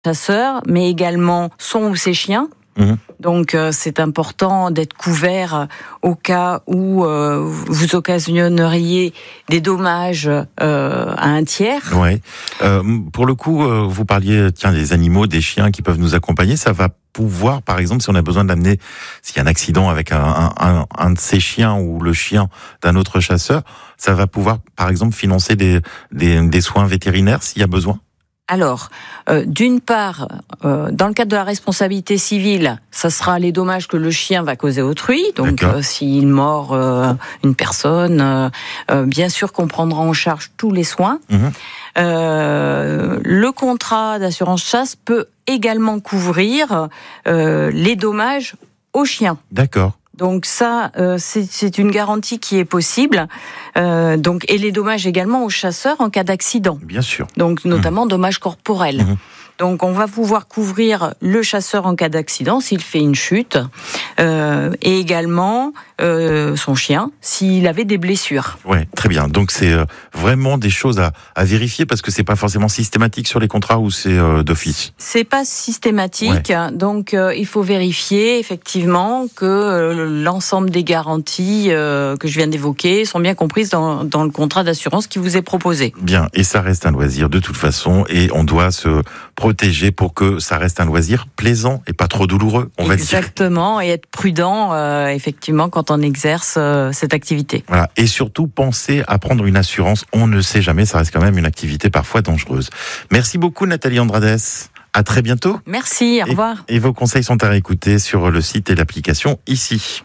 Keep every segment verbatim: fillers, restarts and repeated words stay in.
chasseur, mais également son ou ses chiens. Mmh. Donc euh, c'est important d'être couvert au cas où euh, vous occasionneriez des dommages euh, à un tiers. Ouais. Euh, pour le coup, euh, vous parliez tiens des animaux, des chiens qui peuvent nous accompagner. Ça va pouvoir, par exemple, si on a besoin d'amener, s'il y a un accident avec un, un, un, un de ces chiens ou le chien d'un autre chasseur, ça va pouvoir, par exemple, financer des, des, des soins vétérinaires s'il y a besoin. Alors, euh, d'une part, euh, dans le cadre de la responsabilité civile, ça sera les dommages que le chien va causer autrui. Donc, euh, s'il mord euh, une personne, euh, euh, bien sûr qu'on prendra en charge tous les soins. Mmh. Euh, le contrat d'assurance chasse peut également couvrir euh, les dommages aux chiens. D'accord. Donc ça, euh, c'est, c'est une garantie qui est possible. Euh, donc et les dommages également aux chasseurs en cas d'accident. Bien sûr. Donc notamment mmh. dommages corporels. Mmh. Donc on va pouvoir couvrir le chasseur en cas d'accident s'il fait une chute euh, et également euh, son chien s'il avait des blessures. Ouais, très bien. Donc c'est euh, vraiment des choses à, à vérifier parce que c'est pas forcément systématique sur les contrats ou c'est euh, d'office. C'est pas systématique, ouais. Donc euh, il faut vérifier effectivement que euh, l'ensemble des garanties euh, que je viens d'évoquer sont bien comprises dans, dans le contrat d'assurance qui vous est proposé. Bien, et ça reste un loisir de toute façon et on doit se protéger pour que ça reste un loisir plaisant et pas trop douloureux, on va dire. Exactement, et être prudent euh, effectivement quand on exerce euh, cette activité. Voilà, et surtout penser à prendre une assurance, on ne sait jamais, ça reste quand même une activité parfois dangereuse. Merci beaucoup Nathalie Andrades. À très bientôt. Merci, au revoir. Et, et vos conseils sont à réécouter sur le site et l'application ici.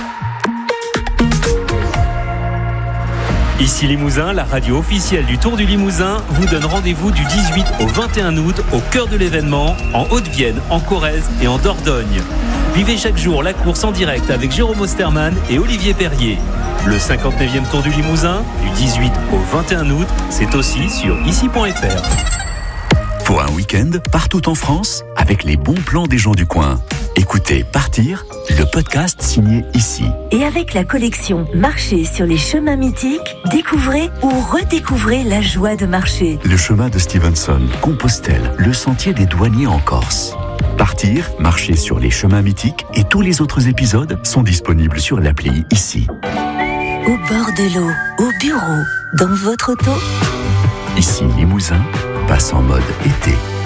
Ici Limousin, la radio officielle du Tour du Limousin vous donne rendez-vous du dix-huit au vingt et un août au cœur de l'événement, en Haute-Vienne, en Corrèze et en Dordogne. Vivez chaque jour la course en direct avec Jérôme Osterman et Olivier Perrier. Le cinquante-neuvième Tour du Limousin, du dix-huit au vingt et un août, c'est aussi sur ici point f r. Pour un week-end, partout en France, avec les bons plans des gens du coin. Écoutez Partir, le podcast signé Ici. Et avec la collection Marcher sur les chemins mythiques, découvrez ou redécouvrez la joie de marcher. Le chemin de Stevenson, Compostelle, le sentier des douaniers en Corse. Partir, marcher sur les chemins mythiques et tous les autres épisodes sont disponibles sur l'appli Ici. Au bord de l'eau, au bureau, dans votre auto. Ici Limousin passe en mode été.